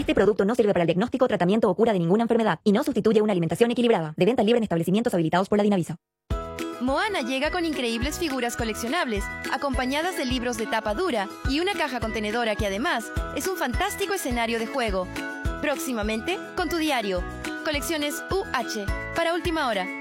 Este producto no sirve para el diagnóstico, tratamiento o cura de ninguna enfermedad y no sustituye una alimentación equilibrada. De venta libre en establecimientos habilitados por la Dinavisa. Moana llega con increíbles figuras coleccionables, acompañadas de libros de tapa dura y una caja contenedora que además es un fantástico escenario de juego. Próximamente, con tu diario. Colecciones UH, para última hora.